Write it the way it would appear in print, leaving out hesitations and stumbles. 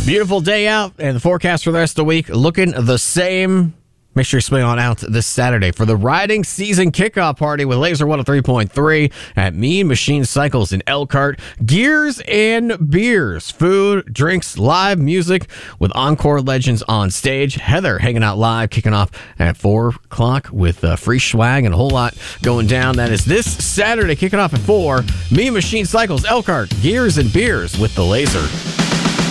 Beautiful day out, and the forecast for the rest of the week looking the same. Make sure you swing on out this Saturday for the riding season kickoff party with Laser 103.3 at Mean Machine Cycles in Elkhart. Gears and beers, food, drinks, live music with Encore Legends on stage. Heather hanging out live, kicking off at 4 o'clock with free swag and a whole lot going down. That is this Saturday, kicking off at 4. Mean Machine Cycles, Elkhart, Gears and beers with the Laser.